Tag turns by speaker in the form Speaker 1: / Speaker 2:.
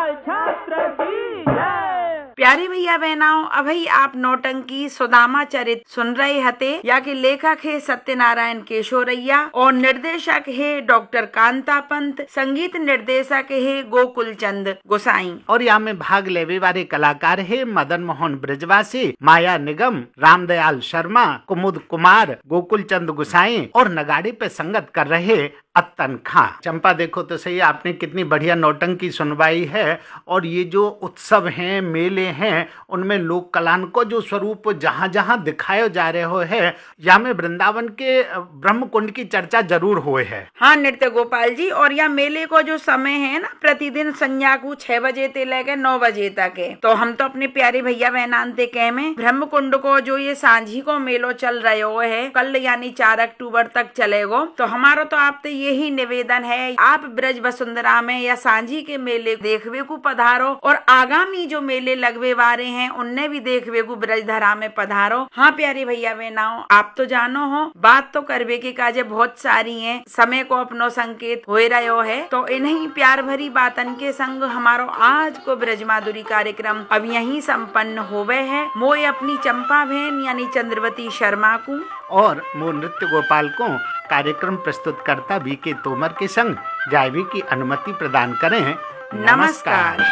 Speaker 1: गोपाल छात्र की जय।
Speaker 2: प्यारे भैया बहनाओं, अभी आप नौटंकी सुदामा चरित सुन रहे हते। या के लेखक है सत्यनारायण केशोरैया और निर्देशक है डॉक्टर कांता पंत, संगीत निर्देशक है गोकुल चंद गोसाई।
Speaker 3: और यहाँ में भाग लेवे वाले कलाकार है मदन मोहन ब्रजवासी, माया निगम, रामदयाल शर्मा, कुमुद कुमार, गोकुल चंद गोसाई और नगाड़े पे संगत कर रहे अत्तन खां। चंपा देखो तो सही, आपने कितनी बढ़िया नौटंकी सुनवाई है। और ये जो उत्सव हैं, मेले हैं, उनमें लोक कलान को जो स्वरूप जहाँ जहाँ दिखाए जा रहे हो है, यहाँ में वृंदावन के ब्रह्म कुंड की चर्चा जरूर हुए है।
Speaker 2: हाँ नृत्य गोपाल जी, और यह मेले को जो समय है ना, प्रतिदिन संध्या को 6 बजे से लेकर 9 बजे तक है। तो हम तो अपने प्यारे भैया बहनानते कह में ब्रह्म कुंड को जो ये सांझी को मेलो चल रहे हो है, कल यानी 4 अक्टूबर तक चलेगो। तो हमारा तो आपसे यही निवेदन है, आप ब्रज वसुंधरा में या सांझी के मेले देखवे को पधारो और आगामी जो मेले लगवे वाले हैं उनने भी देखवे को ब्रजधरा में पधारो। हाँ प्यारे भैया बहनाओं, आप तो जानो हो, बात तो करवे के काजे बहुत सारी हैं, समय को अपनो संकेत हो रहो है। तो इन्हीं प्यार भरी बातन के संग हमारो आज को ब्रज माधुरी कार्यक्रम अब यहीं संपन्न होवे है। मोय अपनी चंपा बहन यानी चंद्रवती शर्मा को
Speaker 3: और मो नृत्य गोपाल को कार्यक्रम प्रस्तुत करता वी के तोमर के संग गायवी की अनुमति प्रदान करें।
Speaker 2: नमस्कार।